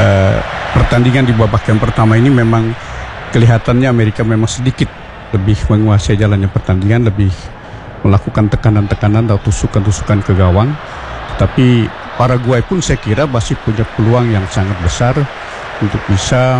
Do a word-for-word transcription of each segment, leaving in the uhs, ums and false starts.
uh, pertandingan di babak yang pertama ini memang kelihatannya Amerika memang sedikit lebih menguasai jalannya pertandingan, lebih melakukan tekanan-tekanan atau tusukan-tusukan ke gawang. Tetapi Paraguay pun saya kira masih punya peluang yang sangat besar untuk bisa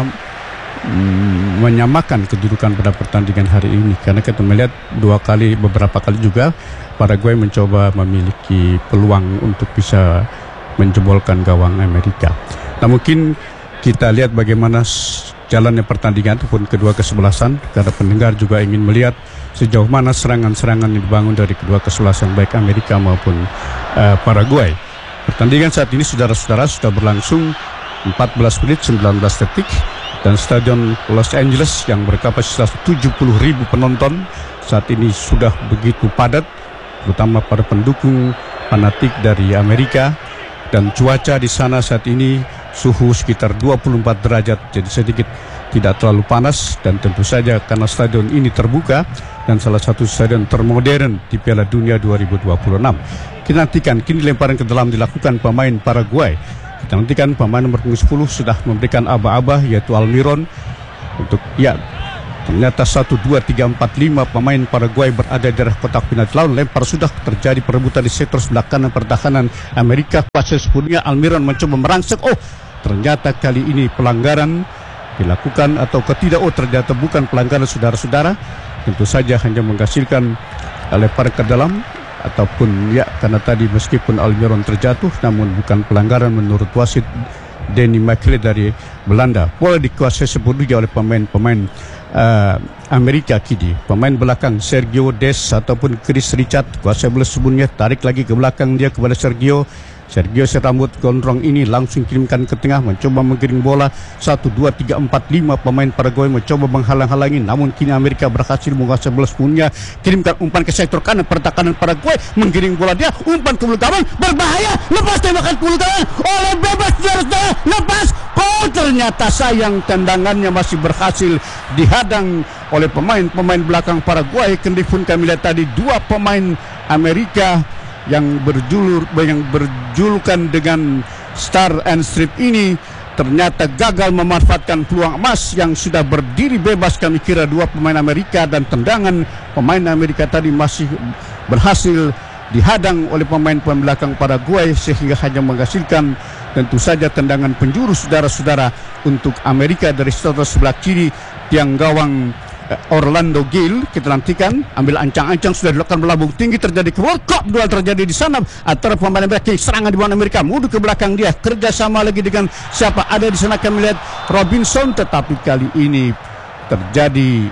mm, menyamakan kedudukan pada pertandingan hari ini. Karena kita melihat dua kali, beberapa kali juga Paraguay mencoba memiliki peluang untuk bisa menjebolkan gawang Amerika. Nah, mungkin kita lihat bagaimana jalannya pertandingan ataupun kedua kesebelasan, karena pendengar juga ingin melihat sejauh mana serangan-serangan yang dibangun dari kedua kesebelasan baik Amerika maupun uh, Paraguay. Pertandingan saat ini saudara-saudara sudah berlangsung empat belas menit sembilan belas detik dan Stadion Los Angeles yang berkapasitas tujuh puluh ribu penonton saat ini sudah begitu padat, terutama para pendukung fanatik dari Amerika. Dan cuaca di sana saat ini suhu sekitar dua puluh empat derajat, jadi sedikit tidak terlalu panas. Dan tentu saja karena stadion ini terbuka dan salah satu stadion termodern di Piala Dunia dua ribu dua puluh enam. Kita nantikan kini lemparan ke dalam dilakukan pemain Paraguay. Kita nantikan pemain nomor sepuluh sudah memberikan aba-aba, yaitu Almiron, untuk ya ternyata satu, dua, tiga, empat, lima pemain Paraguay berada di daerah kotak penalti lawan. Lempar sudah terjadi perebutan di sektor sebelah kanan pertahanan Amerika. Kuasa sepuluhnya Almiron mencoba merangsek. Oh, ternyata kali ini pelanggaran dilakukan atau ketidak. Oh, ternyata bukan pelanggaran, saudara-saudara. Tentu saja hanya menghasilkan lempar ke dalam ataupun ya karena tadi meskipun Almiron terjatuh namun bukan pelanggaran menurut wasit Danny McLeod dari Belanda. Bola dikuasai sepenuhnya oleh pemain-pemain uh, Amerika kini. Pemain belakang Sergio Des ataupun Chris Richard kuasai bola sebelumnya, tarik lagi ke belakang dia kepada Sergio. Sergio serambut gondrong ini langsung kirimkan ke tengah, mencoba menggiring bola. Satu, dua, tiga, empat, lima pemain Paraguay mencoba menghalang-halangi, namun kini Amerika berhasil menguasai bola sepenuhnya. Kirimkan umpan ke sektor kanan pertahanan Paraguay, menggiring bola dia, umpan ke belakang, berbahaya, lepas tembakan ke belakang, oleh bebas saudara, lepas. Oh, ternyata sayang tendangannya masih berhasil dihadang oleh pemain-pemain belakang Paraguay. Kendipun kami lihat tadi dua pemain Amerika yang berjulur yang berjulukan dengan Star and Strip ini ternyata gagal memanfaatkan peluang emas yang sudah berdiri bebas. Kami kira dua pemain Amerika, dan tendangan pemain Amerika tadi masih berhasil dihadang oleh pemain-pemain belakang Paraguay sehingga hanya menghasilkan tentu saja tendangan penjuru, saudara-saudara, untuk Amerika dari sebelah kiri tiang gawang Orlando Gil. Kita nantikan, ambil ancang-ancang sudah dilakukan melambung tinggi, terjadi World Cup duel terjadi di sana antara pemain Amerika. Serangan di bawah Amerika, mundur ke belakang dia, kerjasama lagi dengan siapa ada di sana. Kami lihat Robinson, tetapi kali ini terjadi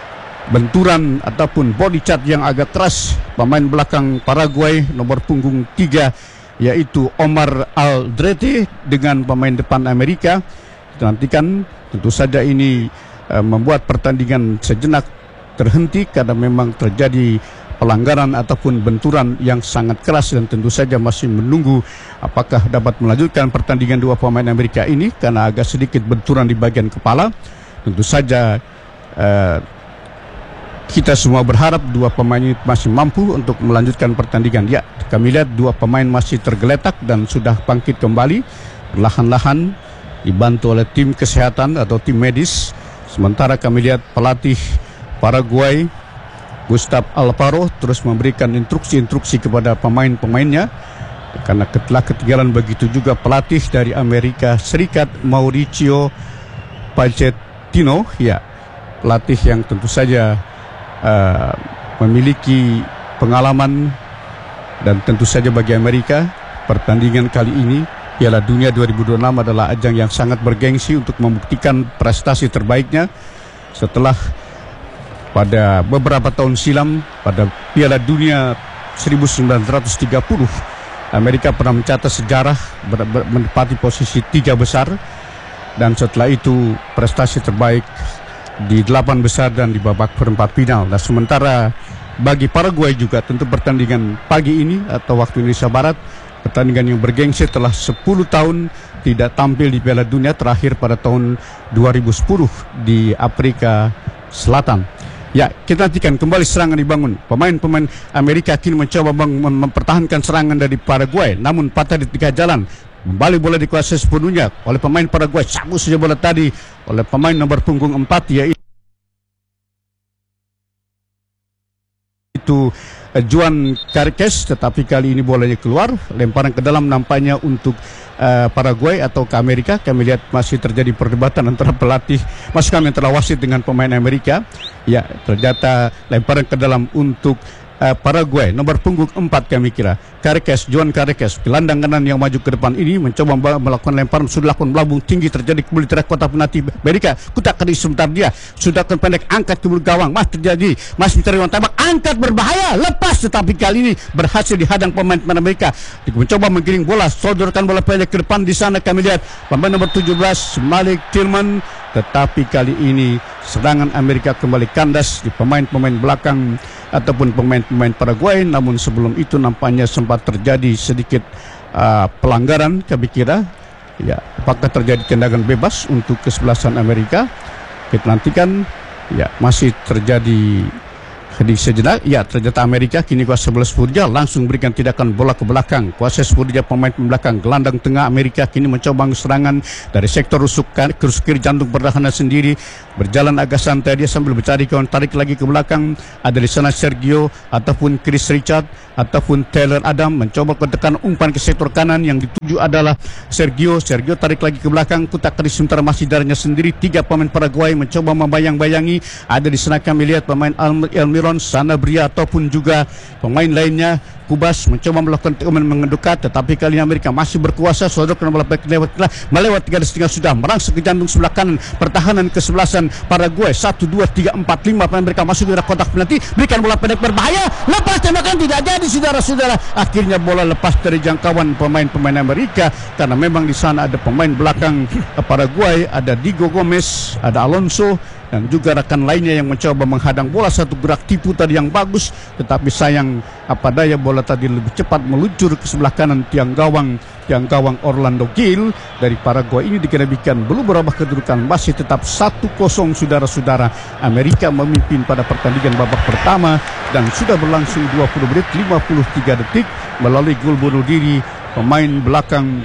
benturan ataupun body charge yang agak keras. Pemain belakang Paraguay nomor punggung tiga yaitu Omar Aldrete dengan pemain depan Amerika. Kita nantikan, tentu saja ini membuat pertandingan sejenak terhenti karena memang terjadi pelanggaran ataupun benturan yang sangat keras, dan tentu saja masih menunggu apakah dapat melanjutkan pertandingan dua pemain Amerika ini karena agak sedikit benturan di bagian kepala. Tentu saja eh, kita semua berharap dua pemain ini masih mampu untuk melanjutkan pertandingan. Ya, kami lihat dua pemain masih tergeletak dan sudah bangkit kembali perlahan-lahan dibantu oleh tim kesehatan atau tim medis. Sementara kami lihat pelatih Paraguay Gustavo Alfaro terus memberikan instruksi-instruksi kepada pemain-pemainnya, karena telah ketinggalan begitu juga pelatih dari Amerika Serikat Mauricio Pochettino, ya, pelatih yang tentu saja uh, memiliki pengalaman. Dan tentu saja bagi Amerika pertandingan kali ini Piala Dunia dua ribu dua puluh enam adalah ajang yang sangat bergengsi untuk membuktikan prestasi terbaiknya setelah pada beberapa tahun silam pada Piala Dunia seribu sembilan ratus tiga puluh Amerika pernah mencatat sejarah ber, ber, menempati posisi tiga besar, dan setelah itu prestasi terbaik di delapan besar dan di babak perempat final. Nah, sementara bagi Paraguay juga tentu pertandingan pagi ini atau waktu Indonesia Barat, pertandingan yang bergengsi setelah sepuluh tahun tidak tampil di Piala Dunia, terakhir pada tahun dua ribu sepuluh di Afrika Selatan. Ya, kita nantikan kembali serangan dibangun. Pemain-pemain Amerika kini mencoba mem mempertahankan serangan dari Paraguay, namun patah di tengah jalan. Kembali bola dikuasai sepenuhnya oleh pemain Paraguay. Cabut saja bola tadi oleh pemain nomor punggung empat, yaitu Juan Carques, tetapi kali ini bolanya keluar, lemparan ke dalam nampaknya untuk uh, Paraguay atau ke Amerika. Kami lihat masih terjadi perdebatan antara pelatih, masuk kami antara wasit dengan pemain Amerika. Ya, ternyata lemparan ke dalam untuk uh, Paraguay, nomor punggung empat kami kira Carques, Juan Carques, gelandang kanan yang maju ke depan ini mencoba melakukan lemparan, sudah lakukan melambung tinggi, terjadi kembali terhadap kotak penalti Amerika. Kutak tadi sebentar dia sudah akan pendek, angkat ke gawang, masih terjadi, masih mencari ruang tembak, angkat berbahaya, lepas, tetapi kali ini berhasil dihadang pemain pemain Amerika. Mencoba menggiring bola, sodorkan bola pendek ke depan. Di sana kami lihat pemain nomor tujuh belas Malik Tillman, tetapi kali ini serangan Amerika kembali kandas di pemain-pemain belakang ataupun pemain-pemain Paraguay. Namun sebelum itu nampaknya sempat terjadi sedikit uh, pelanggaran kami kira. Ya, apakah terjadi tendangan bebas untuk kesebelasan Amerika? Kita nantikan. Ya, masih terjadi di sejenak. Ya, ternyata Amerika kini kuasa bola Spurja, langsung berikan tindakan bola ke belakang. Kuasa Spurja pemain belakang, gelandang tengah Amerika kini mencoba serangan dari sektor rusuk kiri jantung pertahanan sendiri. Berjalan agak santai dia sambil mencari kawan, tarik lagi ke belakang. Ada di sana Sergio ataupun Chris Richard ataupun Taylor Adam mencoba ketekan umpan ke sektor kanan, yang dituju adalah Sergio. Sergio tarik lagi ke belakang, kutak kali sementara masih darahnya sendiri. Tiga pemain Paraguay mencoba membayang-bayangi. Ada di sana kami lihat pemain Almiron, Sanabria ataupun juga pemain lainnya. Kubas mencoba melakukan tekanan mengedekat, tetapi kali ini Amerika masih berkuasa. Sodorkan bola baik lewat melewat tiga setengah sudah merangsek ke jantung sebelah kanan pertahanan kesebelasan Paraguay. Satu, dua, tiga, empat, lima pemain mereka masuk ke kotak penalti, berikan bola pendek berbahaya, lepas tembakan tidak jadi saudara-saudara. Akhirnya bola lepas dari jangkauan pemain-pemain Amerika karena memang di sana ada pemain belakang Paraguay, ada Diego Gomez, ada Alonso dan juga rekan lainnya yang mencoba menghadang bola. Satu gerak tipu tadi yang bagus, tetapi sayang apa daya bola tadi lebih cepat meluncur ke sebelah kanan tiang gawang tiang gawang Orlando Gil dari Paraguay. Ini dikenabikan belum berubah kedudukan, masih tetap satu kosong saudara-saudara. Amerika memimpin pada pertandingan babak pertama dan sudah berlangsung dua puluh menit lima puluh tiga detik melalui gol bunuh diri pemain belakang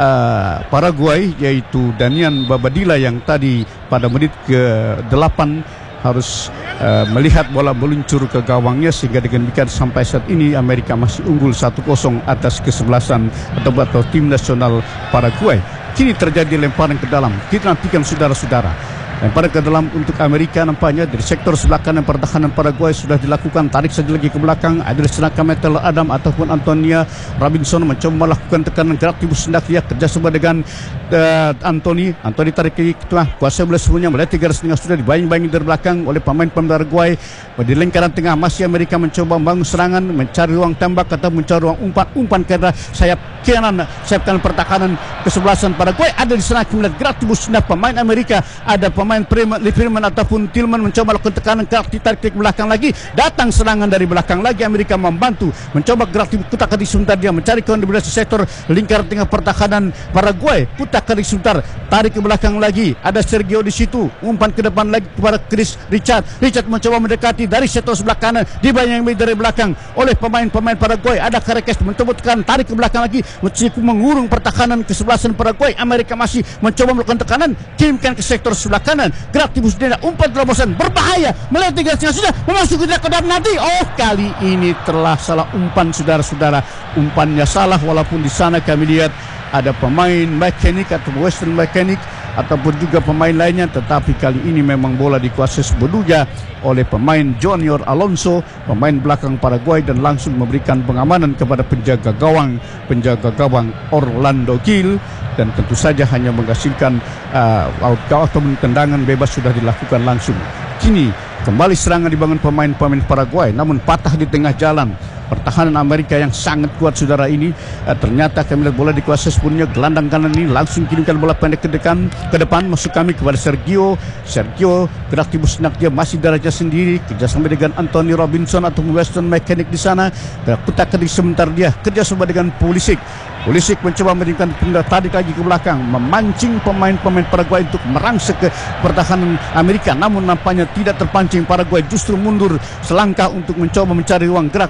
Uh, Paraguay, yaitu Danian Babadilla, yang tadi pada menit ke delapan harus uh, melihat bola meluncur ke gawangnya, sehingga dengan demikian sampai saat ini Amerika masih unggul satu kosong atas kesebelasan atau, atau tim nasional Paraguay. Kini terjadi lemparan ke dalam, kita nantikan saudara-saudara. Lemparan ke dalam untuk Amerika nampaknya dari sektor sebelah kanan pertahanan Paraguay sudah dilakukan, tarik saja lagi ke belakang. Ada serangkaian Metal Adam ataupun Antonia Robinson mencoba melakukan tekanan gerak tibu sendak dia kerjasama dengan uh, Anthony. Anthony tarik ke tengah, kuasa bola semuanya melihat tiga setengah sudah dibayang-bayangi dari belakang oleh pemain-pemain Paraguay. Di lingkaran tengah masih Amerika mencoba membangun serangan, mencari ruang tembak atau mencari ruang umpan umpan ke arah sayap kanan, sayap kanan pertahanan kesebelasan Paraguay. Ada di sana melihat gerak tibu sendak pemain Amerika, ada pemain Pemain Lieberman ataupun Tillman mencoba lakukan tekanan, gerak ditarik ke belakang lagi, datang serangan dari belakang lagi. Amerika membantu, mencoba gerak kutak di sebentar dia mencari kawan di belah sektor lingkaran tengah pertahanan Paraguay. Kutak di sebentar, tarik ke belakang lagi, ada Sergio di situ, umpan ke depan lagi kepada Chris Richard. Richard mencoba mendekati dari sektor sebelah kanan, dibayangi dari belakang oleh pemain-pemain Paraguay. Ada Carques mencoba tekanan, tarik ke belakang lagi, mencoba mengurung pertahanan kesebelasan Paraguay. Amerika masih mencoba melakukan tekanan, kirimkan ke sektor sebelah kanan. Gerak tibus denda, umpan terobosan berbahaya, melihat tiga setengah sudah memasuki kotak nanti. Oh, kali ini telah salah umpan saudara-saudara. Umpannya salah, walaupun di sana kami lihat ada pemain mekanik atau Western mekanik ataupun juga pemain lainnya, tetapi kali ini memang bola dikuasai sepenuhnya oleh pemain Junior Alonso, pemain belakang Paraguay, dan langsung memberikan pengamanan kepada penjaga gawang penjaga gawang Orlando Gil, dan tentu saja hanya menghasilkan uh, out atau tendangan bebas sudah dilakukan langsung. Kini kembali serangan dibangun pemain-pemain Paraguay, namun patah di tengah jalan. Pertahanan Amerika yang sangat kuat saudara ini, eh, ternyata kami lihat bola dikuasai sepenuhnya. Gelandang kanan ini langsung kirimkan bola pendek ke depan, ke depan masuk kami kepada Sergio. Sergio gerak tibu senak dia masih darahnya sendiri, kerjasama dengan Anthony Robinson atau Western Mechanic di sana. Kutak kedik sebentar dia kerjasama dengan Pulisic. Pulisic mencoba memberikan pindah tarik lagi ke belakang, memancing pemain-pemain Paraguay untuk merangsek ke pertahanan Amerika, namun nampaknya tidak terpancing. Paraguay justru mundur selangkah untuk mencoba mencari ruang gerak kedua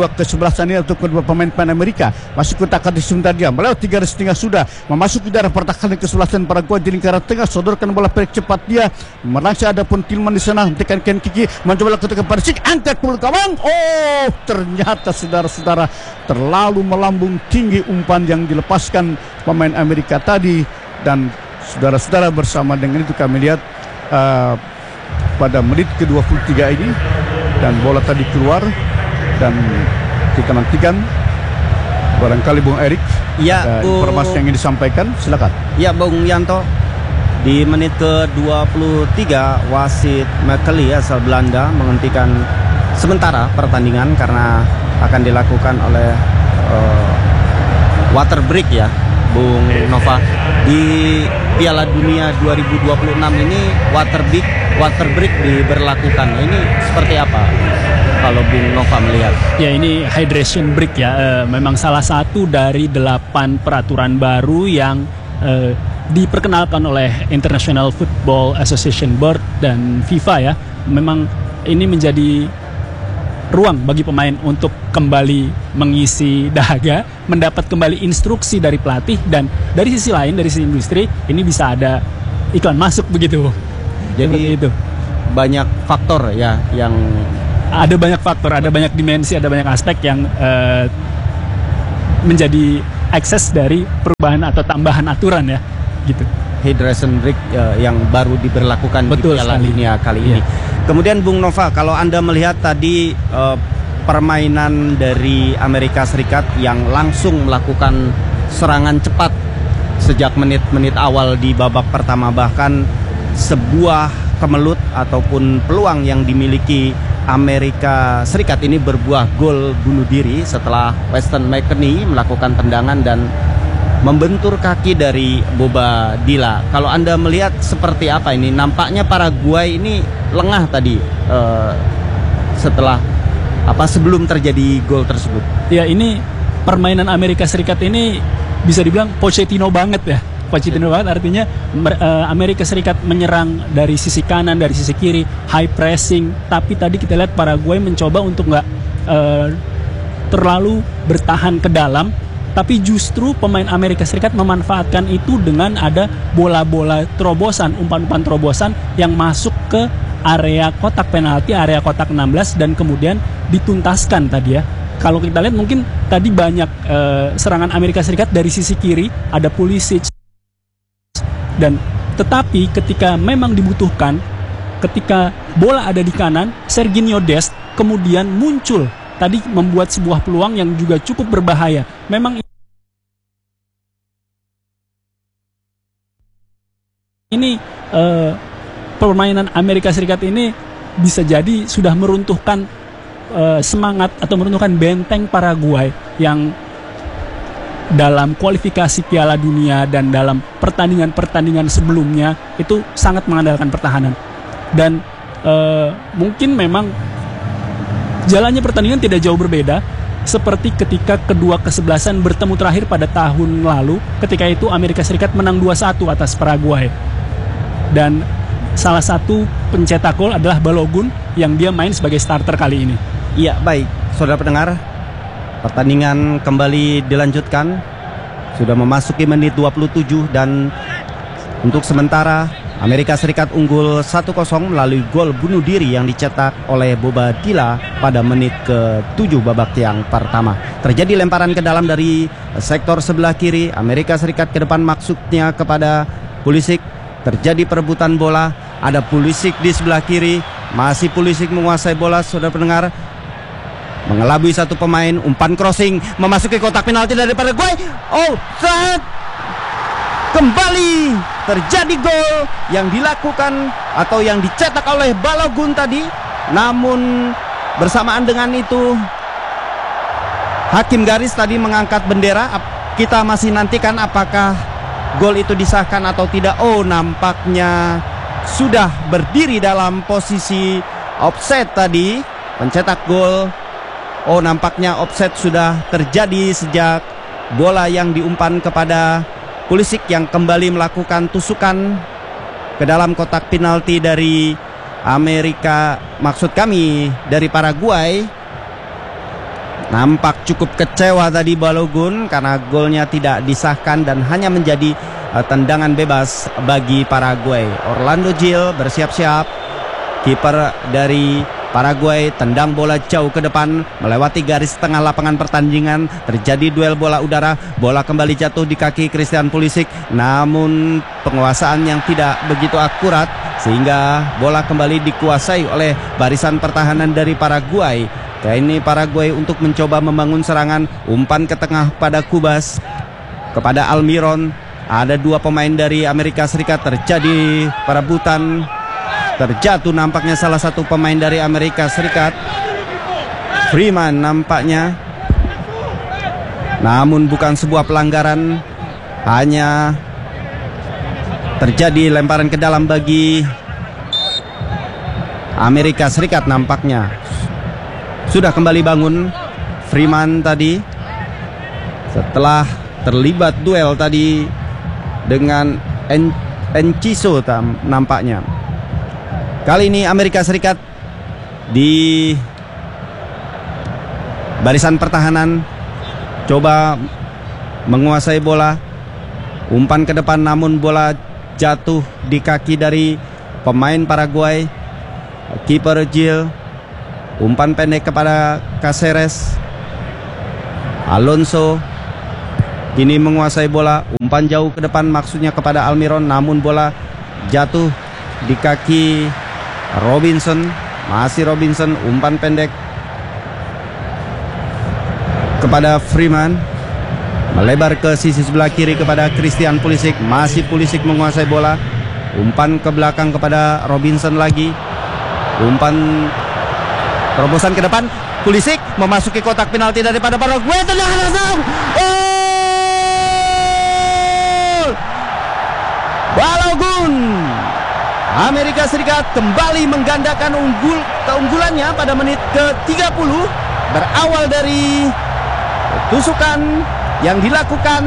kedua kesebelasan ini untuk kedua pemain-pemain Amerika. Masuk kotak kaki sebentar dia melewati garis tengah sudah memasuki daerah pertahanan kesebelasan Paraguay di lingkaran tengah, sodorkan bola perik cepat dia melangsung, ada pun Tillman di sana tekan Ken Kiki mencoba ketika Persik angkat bola kawan. Oh, ternyata saudara-saudara terlalu melambung tinggi umpan yang dilepaskan pemain Amerika tadi, dan saudara-saudara bersama dengan itu kami lihat uh, pada menit ke dua puluh tiga ini dan bola tadi keluar, dan kita nantikan barangkali Bung Erik ya, ada Bung, informasi yang ingin disampaikan, silakan. Ya Bung Yanto, di menit ke dua puluh tiga wasit McKelly asal Belanda menghentikan sementara pertandingan karena akan dilakukan oleh uh, water break ya Bung Nova. Di Piala Dunia dua ribu dua puluh enam ini water break water break diberlakukan. Ini seperti apa kalau Bung Nova melihat? Ya, ini hydration break ya. E, memang salah satu dari delapan peraturan baru yang e, diperkenalkan oleh International Football Association Board dan FIFA ya. Memang ini menjadi ruang bagi pemain untuk kembali mengisi dahaga, mendapat kembali instruksi dari pelatih, dan dari sisi lain, dari sisi industri, ini bisa ada iklan masuk begitu. Jadi itu banyak faktor ya yang ada banyak faktor, ada banyak dimensi, ada banyak aspek yang uh, menjadi akses dari perubahan atau tambahan aturan ya, gitu. Hydration break uh, yang baru diberlakukan Betul di Piala sekali. Dunia kali Iya. ini. Kemudian Bung Nova, kalau Anda melihat tadi uh, permainan dari Amerika Serikat yang langsung melakukan serangan cepat sejak menit-menit awal di babak pertama, bahkan sebuah kemelut ataupun peluang yang dimiliki Amerika Serikat ini berbuah gol bunuh diri setelah Weston McKennie melakukan tendangan dan membentur kaki dari Boba Dila. Kalau Anda melihat seperti apa ini? Nampaknya Paraguay ini lengah tadi uh, setelah apa sebelum terjadi gol tersebut. Ya, ini permainan Amerika Serikat ini bisa dibilang Pochettino banget ya. Pochettino banget artinya uh, Amerika Serikat menyerang dari sisi kanan, dari sisi kiri, high pressing. Tapi tadi kita lihat Paraguay mencoba untuk nggak uh, terlalu bertahan ke dalam. Tapi justru pemain Amerika Serikat memanfaatkan itu dengan ada bola-bola terobosan, umpan-umpan terobosan yang masuk ke area kotak penalti, area kotak enam belas, dan kemudian dituntaskan tadi ya. Kalau kita lihat mungkin tadi banyak eh, serangan Amerika Serikat dari sisi kiri, ada Pulisic, dan tetapi ketika memang dibutuhkan, ketika bola ada di kanan, Serginho Dest kemudian muncul tadi membuat sebuah peluang yang juga cukup berbahaya. Memang ini uh, permainan Amerika Serikat ini bisa jadi sudah meruntuhkan uh, semangat atau meruntuhkan benteng Paraguay yang dalam kualifikasi Piala Dunia dan dalam pertandingan-pertandingan sebelumnya itu sangat mengandalkan pertahanan. Dan uh, mungkin memang jalannya pertandingan tidak jauh berbeda seperti ketika kedua kesebelasan bertemu terakhir pada tahun lalu. Ketika itu Amerika Serikat menang dua satu atas Paraguay. Dan salah satu pencetak gol adalah Balogun yang dia main sebagai starter kali ini. Iya, baik. Saudara pendengar, pertandingan kembali dilanjutkan. Sudah memasuki menit dua puluh tujuh dan untuk sementara Amerika Serikat unggul satu kosong melalui gol bunuh diri yang dicetak oleh Boba Dila pada menit ke tujuh babak yang pertama. Terjadi lemparan ke dalam dari sektor sebelah kiri Amerika Serikat ke depan, maksudnya kepada Pulisic. Terjadi perebutan bola, ada Pulisic di sebelah kiri, masih Pulisic menguasai bola, saudara pendengar, mengelabui satu pemain, umpan crossing memasuki kotak penalti dari Paraguay. Oh, set! Kembali terjadi gol yang dilakukan atau yang dicetak oleh Balogun tadi. Namun bersamaan dengan itu hakim garis tadi mengangkat bendera. Kita masih nantikan apakah gol itu disahkan atau tidak. Oh, nampaknya sudah berdiri dalam posisi offside tadi pencetak gol. Oh, nampaknya offside sudah terjadi sejak bola yang diumpan kepada Pulisic yang kembali melakukan tusukan ke dalam kotak penalti dari Amerika, maksud kami dari Paraguay. Nampak cukup kecewa tadi Balogun karena golnya tidak disahkan dan hanya menjadi uh, tendangan bebas bagi Paraguay. Orlando Gil bersiap-siap. Kiper dari Paraguay tendang bola jauh ke depan melewati garis tengah lapangan pertandingan. Terjadi duel bola udara. Bola kembali jatuh di kaki Christian Pulisic, namun penguasaan yang tidak begitu akurat sehingga bola kembali dikuasai oleh barisan pertahanan dari Paraguay. Kali ini Paraguay untuk mencoba membangun serangan. Umpan ke tengah pada Kubas, kepada Almiron. Ada dua pemain dari Amerika Serikat. Terjadi perebutan. Terjatuh nampaknya salah satu pemain dari Amerika Serikat, Freeman nampaknya. Namun bukan sebuah pelanggaran, hanya terjadi lemparan ke dalam bagi Amerika Serikat nampaknya. Sudah kembali bangun Freeman tadi setelah terlibat duel tadi dengan en Enciso nampaknya. Kali ini Amerika Serikat di barisan pertahanan coba menguasai bola. Umpan ke depan namun bola jatuh di kaki dari pemain Paraguay. Kiper Gil. Umpan pendek kepada Caceres. Alonso kini menguasai bola. Umpan jauh ke depan maksudnya kepada Almiron, namun bola jatuh di kaki Robinson. Masih Robinson. Umpan pendek kepada Freeman, melebar ke sisi sebelah kiri kepada Christian Pulisic. Masih Pulisic menguasai bola. Umpan ke belakang kepada Robinson lagi. Umpan terobosan ke depan. Pulisic memasuki kotak penalti daripada Paraguay. Tendangan langsung. Gol! Balogun. Amerika Serikat kembali menggandakan unggul keunggulannya pada menit ke tiga puluh. Berawal dari tusukan yang dilakukan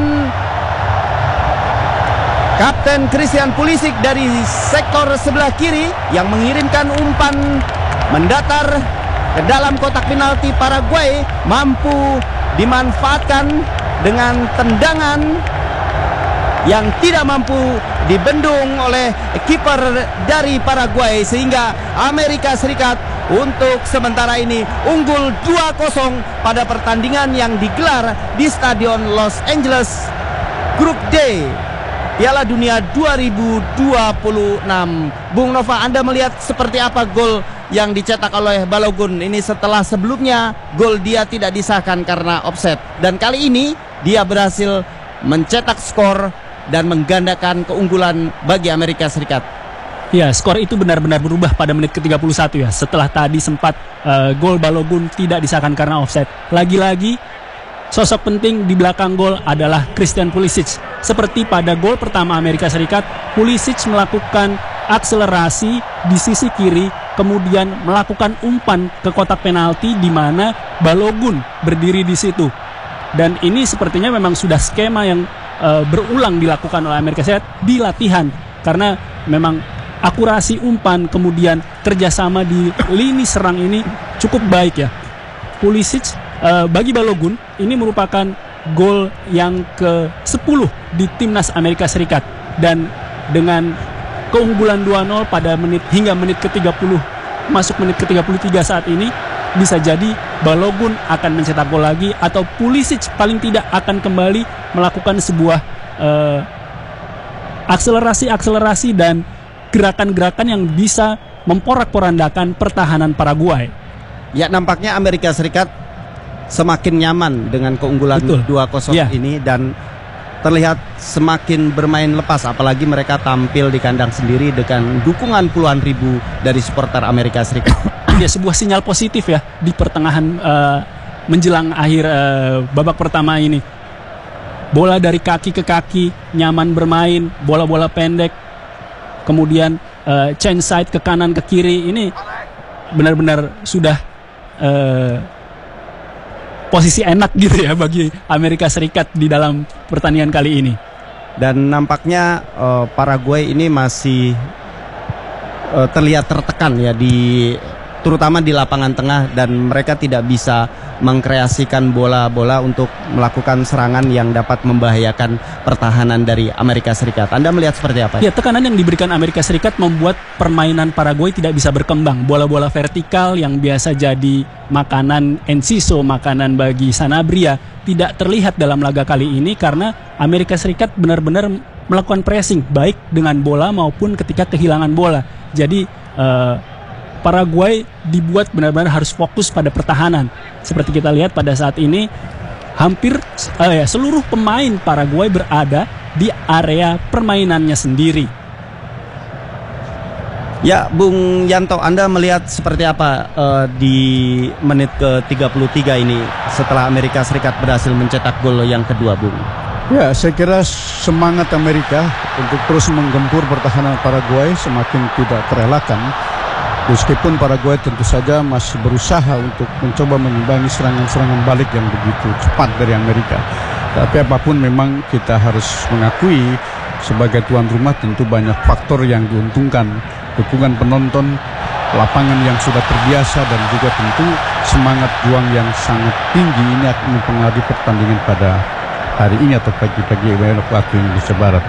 Kapten Christian Pulisic dari sektor sebelah kiri yang mengirimkan umpan mendatar ke dalam kotak penalti. Paraguay mampu dimanfaatkan dengan tendangan yang tidak mampu dibendung oleh kiper dari Paraguay, sehingga Amerika Serikat untuk sementara ini unggul dua kosong pada pertandingan yang digelar di Stadion Los Angeles Grup D Piala Dunia dua ribu dua puluh enam. Bung Nova, Anda melihat seperti apa gol yang dicetak oleh Balogun ini setelah sebelumnya gol dia tidak disahkan karena offset, dan kali ini dia berhasil mencetak skor dan menggandakan keunggulan bagi Amerika Serikat. Ya, skor itu benar-benar berubah pada menit ke tiga puluh satu ya. Setelah tadi sempat uh, gol Balogun tidak disahkan karena offset. Lagi-lagi sosok penting di belakang gol adalah Christian Pulisic. Seperti pada gol pertama Amerika Serikat, Pulisic melakukan akselerasi di sisi kiri, kemudian melakukan umpan ke kotak penalti di mana Balogun berdiri di situ. Dan ini sepertinya memang sudah skema yang uh, berulang dilakukan oleh Amerika Serikat di latihan, karena memang akurasi umpan kemudian kerjasama di lini serang ini cukup baik ya. Pulisic uh, bagi Balogun ini merupakan gol yang ke sepuluh di timnas Amerika Serikat, dan dengan keunggulan dua nol pada menit hingga menit ke tiga puluh masuk menit ke tiga puluh tiga saat ini, bisa jadi Balogun akan mencetak gol lagi atau Pulisic paling tidak akan kembali melakukan sebuah uh, akselerasi-akselerasi dan gerakan-gerakan yang bisa memporak-porandakan pertahanan Paraguay. Ya, nampaknya Amerika Serikat semakin nyaman dengan keunggulan dua kosong ya. ini dan terlihat semakin bermain lepas, apalagi mereka tampil di kandang sendiri dengan dukungan puluhan ribu dari supporter Amerika Serikat. Ya, sebuah sinyal positif ya di pertengahan uh, menjelang akhir uh, babak pertama ini. Bola dari kaki ke kaki, nyaman bermain, bola-bola pendek, kemudian uh, change side ke kanan ke kiri, ini benar-benar sudah uh, posisi enak gitu ya bagi Amerika Serikat di dalam pertandingan kali ini. Dan nampaknya uh, Paraguay ini masih uh, terlihat tertekan ya, di terutama di lapangan tengah, dan mereka tidak bisa mengkreasikan bola-bola untuk melakukan serangan yang dapat membahayakan pertahanan dari Amerika Serikat. Anda melihat seperti apa? Ya, tekanan yang diberikan Amerika Serikat membuat permainan Paraguay tidak bisa berkembang. Bola-bola vertikal yang biasa jadi makanan Enciso, makanan bagi Sanabria, tidak terlihat dalam laga kali ini karena Amerika Serikat benar-benar melakukan pressing baik dengan bola maupun ketika kehilangan bola. Jadi uh, Paraguay dibuat benar-benar harus fokus pada pertahanan. Seperti kita lihat pada saat ini hampir uh, ya, seluruh pemain Paraguay berada di area permainannya sendiri. Ya, Bung Yanto, Anda melihat seperti apa uh, di menit ke tiga puluh tiga ini setelah Amerika Serikat berhasil mencetak gol yang kedua, Bung? Ya, saya kira semangat Amerika untuk terus menggempur pertahanan Paraguay semakin tidak terelakkan. Meskipun Paraguay tentu saja masih berusaha untuk mencoba mengimbangi serangan-serangan balik yang begitu cepat dari Amerika. Tapi apapun memang kita harus mengakui sebagai tuan rumah tentu banyak faktor yang diuntungkan. Dukungan penonton, lapangan yang sudah terbiasa, dan juga tentu semangat juang yang sangat tinggi ini akan mempengaruhi pertandingan pada hari ini atau pagi-pagi waktu Indonesia Barat.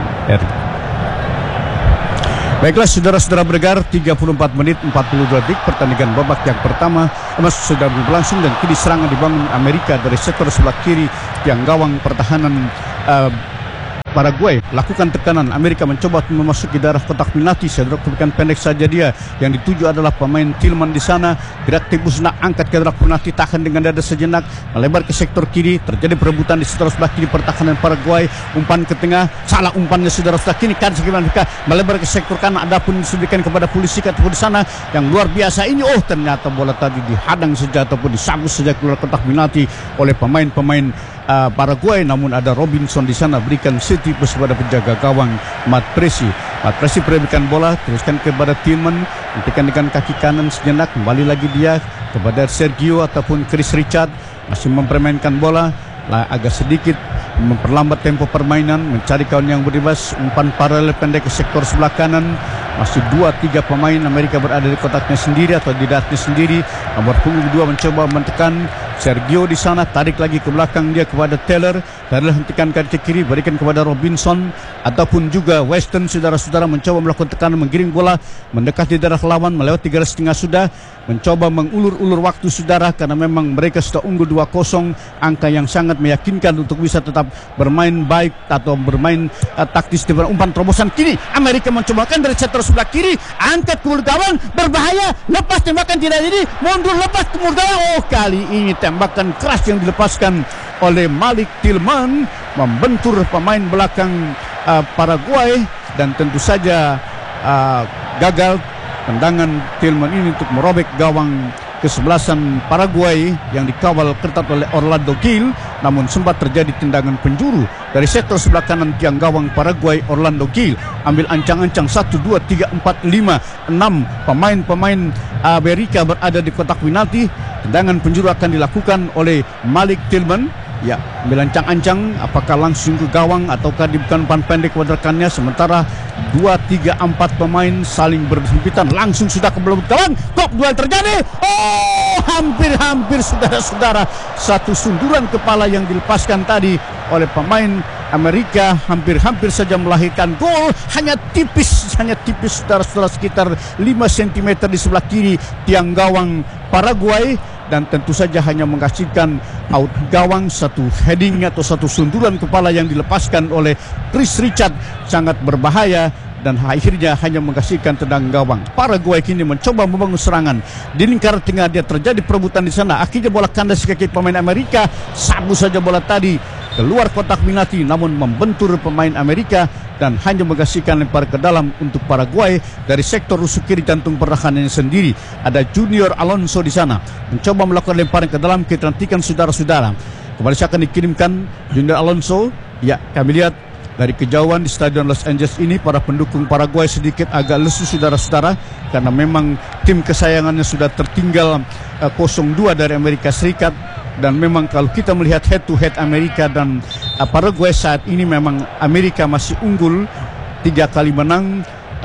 Baiklah saudara-saudara berdengar, tiga puluh empat menit empat puluh dua detik pertandingan babak yang pertama masih sudah berlangsung dan kini serangan dibangun Amerika dari sektor sebelah kiri tiang gawang pertahanan uh, Paraguay. Lakukan tekanan, Amerika mencoba memasuki daerah kotak penalti. Saya berikan pendek saja dia. Yang dituju adalah pemain Tillman di sana. Gerak tembus nak angkat ke daerah penalti, tahan dengan dada sejenak, melebar ke sektor kiri. Terjadi perebutan di sektor sebelah kiri pertahanan Paraguay. Umpan ke tengah, salah umpannya saudara sebelah kiri. Kan mereka melebar ke sektor kanan. Adapun disebutkan kepada polisi ataupun di sana yang luar biasa ini. Oh, ternyata bola tadi dihadang saja ataupun disabut saja keluar kotak penalti oleh pemain-pemain uh, Paraguay. Namun ada Robinson di sana berikan set tipus pada penjaga gawang Mat Presi. Mat Presi berikan bola teruskan kepada Tillman, hentikan dengan kaki kanan sejenak, kembali lagi dia kepada Sergio ataupun Chris Richard, masih mempermainkan bola lah, agak sedikit memperlambat tempo permainan, mencari kawan yang bebas, umpan paralel pendek ke sektor sebelah kanan. Masih dua tiga pemain Amerika berada di kotaknya sendiri atau di datnya sendiri. Nomor punggung dua mencoba mentekan Sergio di sana, tarik lagi ke belakang dia kepada Taylor. Taylor hentikan kaki kiri, berikan kepada Robinson ataupun juga Weston. Saudara-saudara mencoba melakukan tekanan, menggiring bola mendekati daerah lawan, melewati garis tengah sudah, mencoba mengulur-ulur waktu saudara karena memang mereka sudah unggul dua kosong, angka yang sangat meyakinkan untuk bisa tetap bermain baik atau bermain uh, taktis. Di umpan terobosan kini Amerika mencobakan dari sektor sebelah kiri, angkat ke mulut gawang, berbahaya, lepas tembakan tidak jadi, mundur lepas ke mulut gawang. Oh, kali ini tembakan keras yang dilepaskan oleh Malik Tillman membentur pemain belakang uh, Paraguay dan tentu saja uh, gagal. Tendangan Tillman ini untuk merobek gawang kesebelasan Paraguay yang dikawal ketat oleh Orlando Gil, namun sempat terjadi tendangan penjuru dari sektor sebelah kanan tiang gawang Paraguay. Orlando Gil ambil ancang-ancang satu, dua, tiga, empat, lima, enam pemain-pemain Amerika berada di kotak penalti. Tendangan penjuru akan dilakukan oleh Malik Tillman. Ya, ambil ancang-ancang, apakah langsung ke gawang ataukah dibukan umpan pendek kepada rekannya. Sementara dua, tiga, empat pemain saling berhimpitan, langsung sudah ke belakang gawang. Kok duel terjadi? Oh, hampir-hampir saudara-saudara, satu sunduran kepala yang dilepaskan tadi oleh pemain Amerika hampir-hampir saja melahirkan gol. Hanya tipis, hanya tipis saudara-saudara, sekitar lima sentimeter di sebelah kiri tiang gawang Paraguay. Dan tentu saja hanya menghasilkan out gawang, satu heading atau satu sunduran kepala yang dilepaskan oleh Chris Richard sangat berbahaya dan akhirnya hanya menghasilkan tendang gawang. Paraguay kini mencoba membangun serangan di lingkaran tengah, dia terjadi perebutan di sana. Akhirnya bola kandas kaki pemain Amerika, sabu saja bola tadi keluar kotak penalti, namun membentur pemain Amerika dan hanya menghasilkan lempar ke dalam untuk Paraguay dari sektor rusuk kiri jantung pertahanannya sendiri. Ada Junior Alonso di sana mencoba melakukan lemparan ke dalam, kita nantikan saudara-saudara. Kembali akan dikirimkan Junior Alonso. Ya, kami lihat dari kejauhan di Stadion Los Angeles ini para pendukung Paraguay sedikit agak lesu saudara-saudara karena memang tim kesayangannya sudah tertinggal uh, nol dua dari Amerika Serikat. Dan memang kalau kita melihat head to head Amerika dan uh, Paraguay saat ini memang Amerika masih unggul, tiga kali menang,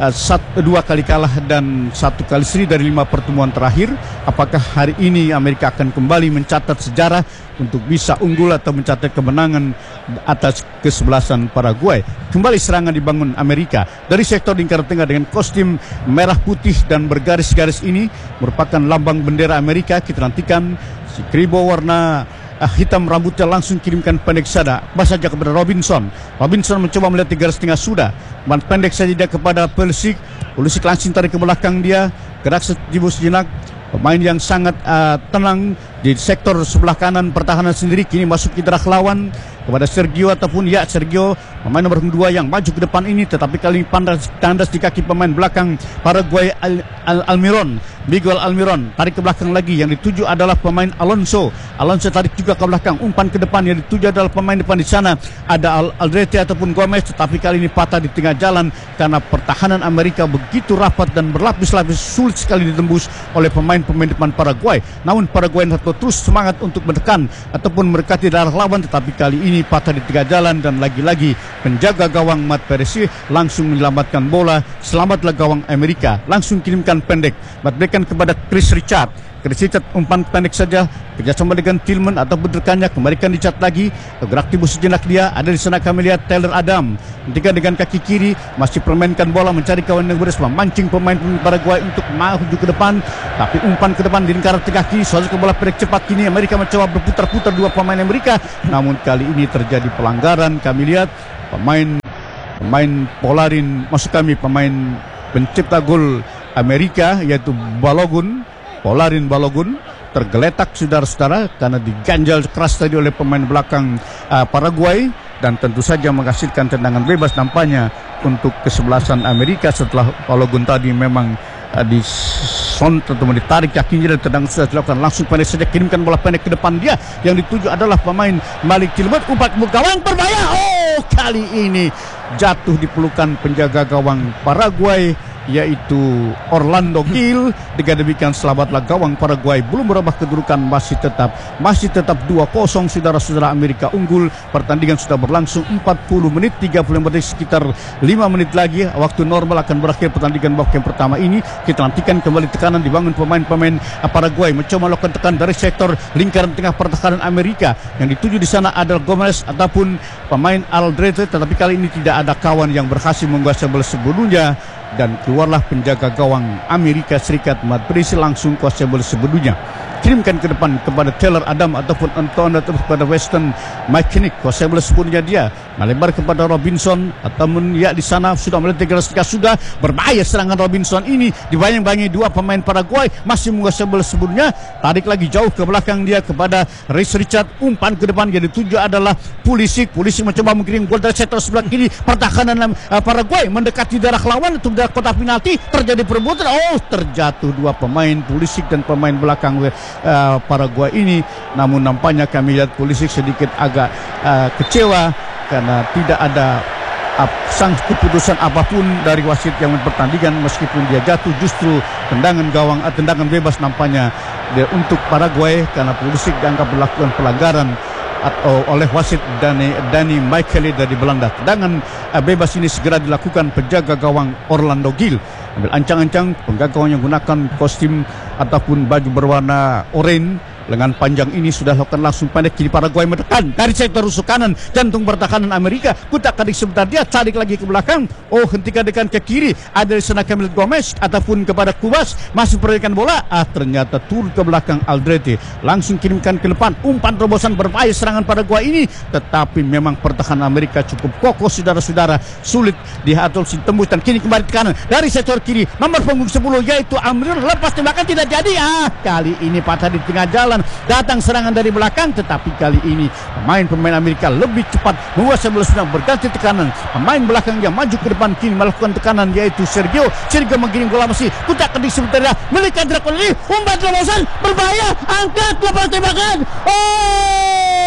uh, sat, dua kali kalah dan satu kali seri dari lima pertemuan terakhir. Apakah hari ini Amerika akan kembali mencatat sejarah untuk bisa unggul atau mencatat kemenangan atas kesebelasan Paraguay? Kembali serangan dibangun Amerika dari sektor lingkaran tengah dengan kostum merah putih dan bergaris-garis ini merupakan lambang bendera Amerika. Kita nantikan si kribo warna Uh, hitam rambutnya langsung kirimkan pendek sada bahas saja kepada Robinson. Robinson mencoba melihat di garis tengah sudah, ban pendek saja dia kepada Pulisic. Pulisic langsung tarik ke belakang dia, gerak sejibus sejenak. Pemain yang sangat uh, tenang di sektor sebelah kanan pertahanan sendiri, kini masuk ke daerah lawan kepada Sergio ataupun ya Sergio, pemain nomor dua yang maju ke depan ini, tetapi kali ini pandas tandas di kaki pemain belakang Paraguay Al, Al, Almiron, Miguel Almiron tarik ke belakang lagi. Yang dituju adalah pemain Alonso. Alonso tarik juga ke belakang, umpan ke depan. Yang dituju adalah pemain depan di sana ada Al, Aldrete ataupun Gomez, tetapi kali ini patah di tengah jalan karena pertahanan Amerika begitu rapat dan berlapis-lapis, sulit sekali ditembus oleh pemain-pemain depan Paraguay. Namun Paraguay terus semangat untuk menekan ataupun mendekati daerah lawan, tetapi kali ini patah di tengah jalan dan lagi-lagi penjaga gawang Matt Perez langsung menyelamatkan bola. Selamatlah gawang Amerika, langsung kirimkan pendek Matt berikan kepada Chris Richard. Chris Richard umpan pendek saja kerjasama dengan Tillman atau berdekatnya, kembalikan Richard lagi, gerak tibu sejenak dia. Ada di sana kami lihat Taylor Adam ketika dengan kaki kiri masih permainkan bola, mencari kawan yang beres, memancing pemain Paraguay untuk maju ke depan, tapi umpan ke depan di lingkaran tengah kiri, soalnya ke bola pendek cepat. Kini Amerika mencoba berputar-putar dua pemain Amerika, namun kali ini terjadi pelanggaran. Kami lihat pemain pemain Polarin, maksud kami pemain pencipta gol Amerika yaitu Balogun, Polarin Balogun tergeletak saudara-saudara karena diganjal keras tadi oleh pemain belakang uh, Paraguay, dan tentu saja menghasilkan tendangan bebas nampaknya untuk kesebelasan Amerika setelah Balogun tadi memang uh, disont atau ditarik kakinya dan tendangan sudah dilakukan. Langsung pendek saja kirimkan bola pendek ke depan dia. Yang dituju adalah pemain Malik Tillman, umpan ke gawang berbahaya. Oh, kali ini jatuh di pelukan penjaga gawang Paraguay yaitu Orlando Gil. Dengan demikian selamatlah gawang Paraguay, belum merubah kedudukan, masih tetap masih tetap dua kosong saudara-saudara. Amerika unggul. Pertandingan sudah berlangsung empat puluh menit, tiga puluh menit, sekitar lima menit lagi waktu normal akan berakhir pertandingan babak yang pertama ini. Kita nantikan kembali tekanan dibangun pemain-pemain Paraguay, mencoba melakukan tekan dari sektor lingkaran tengah pertahanan Amerika. Yang dituju di sana adalah Gomez ataupun pemain Aldrete, tetapi kali ini tidak ada kawan yang berhasil menguasai bola sebelumnya, dan keluarlah penjaga gawang Amerika Serikat Matt Perez langsung kuasai bola sebelumnya. Kirimkan ke depan kepada Taylor Adam ataupun Anton atau kepada Weston McKinnick, kuasai bola sebelumnya dia melebar kepada Robinson ataupun ya di sana sudah melihat garis tengah, sudah berbahaya serangan Robinson ini, dibayang-bayangi dua pemain Paraguay, masih menguasai bola sebelumnya, tarik lagi jauh ke belakang dia kepada Chris Richard, umpan ke depan yang dituju adalah Pulisic. Pulisic mencoba mengirim gol dari sektor sebelah kiri pertahanan uh, Paraguay mendekati daerah lawan untuk daerah kotak penalti, terjadi perebutan. Oh, terjatuh dua pemain Pulisic dan pemain belakang Uh, Paraguay ini. Namun nampaknya kami lihat Pulisic sedikit agak uh, kecewa karena tidak ada uh, sang keputusan apapun dari wasit yang mempertandingan, meskipun dia jatuh justru tendangan gawang uh, tendangan bebas nampaknya dia untuk Paraguay karena Pulisic dianggap melakukan pelanggaran atau oleh wasit Dani Dani Micheli dari Belanda. Tendangan uh, bebas ini segera dilakukan penjaga gawang Orlando Gil. Ambil ancang-ancang penjaga gawang yang gunakan kostum ataupun baju berwarna oranye lengan panjang ini sudah lakukan langsung pendek kiri. Paraguay menekan dari sektor rusuk kanan jantung pertahanan Amerika, kutak kadik sebentar dia tarik lagi ke belakang. Oh, hentikan dekan ke kiri, ada di sana Camille Gomez ataupun kepada Kubas, masih perbaikan bola, ah ternyata turun ke belakang Aldrete, langsung kirimkan ke depan, umpan terobosan berbahaya serangan Paraguay ini, tetapi memang pertahanan Amerika cukup kokoh saudara-saudara, sulit diatur si tembus, dan kini kembali ke kanan dari sektor kiri nomor punggung sepuluh yaitu Amir, lepas tembakan tidak jadi. Ah, kali ini patah di tengah jalan, datang serangan dari belakang, tetapi kali ini pemain-pemain Amerika lebih cepat menguasai bola, sedang berganti tekanan. Pemain belakang yang maju ke depan kini melakukan tekanan yaitu Sergio. Sergio mengirim bola masih kutak kedik sebentar melihat drakon ini, umpan terobosan berbahaya, angkat lepas tembakan. Oh,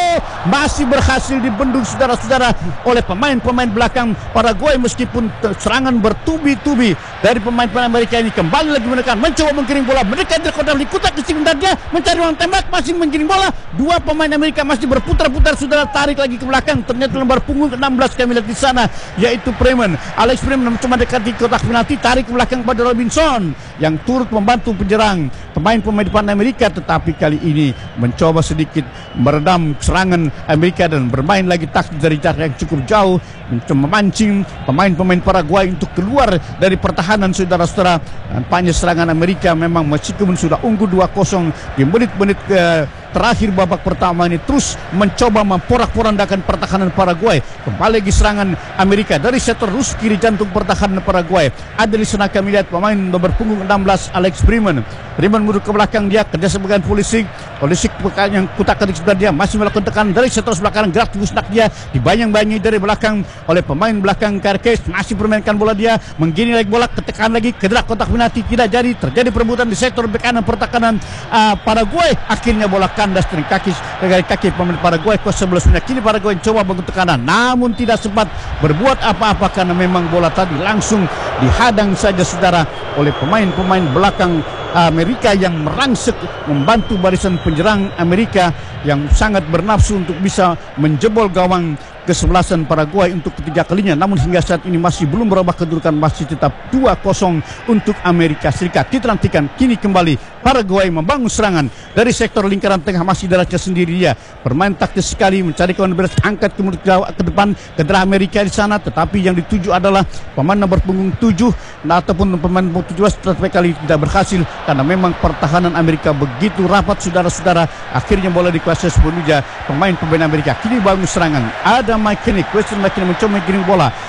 masih berhasil dibendung saudara-saudara oleh pemain-pemain belakang Paraguay, meskipun serangan bertubi-tubi dari pemain-pemain Amerika ini. Kembali lagi menekan, mencoba menggiring bola, mendekat dari kotak likutak ke sebenarnya, mencari ruang tembak, masih menggiring bola. Dua pemain Amerika masih berputar-putar, saudara, tarik lagi ke belakang. Ternyata lembar punggung ke enam belas kami lihat di sana, yaitu Freeman. Alex Freeman mencoba dekat di kotak penalti, tarik ke belakang pada Robinson yang turut membantu penyerang pemain-pemain depan Amerika, tetapi kali ini mencoba sedikit meredam serangan Amerika dan bermain lagi taktik dari jarak yang cukup jauh, mencoba memancing pemain-pemain Paraguay untuk keluar dari pertahanan, saudara-saudara. Nampaknya serangan Amerika memang meskipun sudah unggul dua kosong di menit-menit ke terakhir babak pertama ini, terus mencoba memporak-porandakan pertahanan Paraguay. Kembali lagi serangan Amerika dari sektor rus kiri jantung pertahanan Paraguay. Ada di sana kami lihat pemain nomor punggung enam belas Alex Freeman. Freeman mundur ke belakang, dia kerja sebagai polisi. Polisi yang kutakan di sebelah dia masih melakukan tekanan dari sektor sebelah kanan, gerak pusnak dia dibayang-bayangi dari belakang oleh pemain belakang Carques. Masih permainkan bola dia, menggiring lagi bola, ketekan lagi ke gerak kotak penalti, tidak jadi. Terjadi perebutan di sektor bek kanan pertahanan uh, Paraguay. Akhirnya bola kandas dari kaki dari kaki pemain Paraguay ke sebelumnya. Kini Paraguay coba bangun tekanan, namun tidak sempat berbuat apa-apa karena memang bola tadi langsung dihadang saja, saudara, oleh pemain-pemain belakang Amerika yang merangsek membantu barisan penyerang Amerika yang sangat bernafsu untuk bisa menjebol gawang kesebelasan Paraguay untuk ketiga kalinya. Namun hingga saat ini masih belum berubah kedudukan, masih tetap dua kosong untuk Amerika Serikat. Kita nantikan kini kembali Paraguay membangun serangan dari sektor lingkaran tengah, masih darahnya sendiri dia. Bermain taktis sekali, mencari kawan beres, angkat kemudian ke depan ke darah Amerika di sana, tetapi yang dituju adalah pemain nomor punggung tujuh nah, ataupun pemain nomor tujuh belas, tetapi kali tidak berhasil karena memang pertahanan Amerika begitu rapat, saudara-saudara. Akhirnya bola dikuasai sepenuhnya pemain-pemain Amerika. Kini bangun serangan. Ada Mike Kinnick, Weston McKinney mencoba menggiring bola,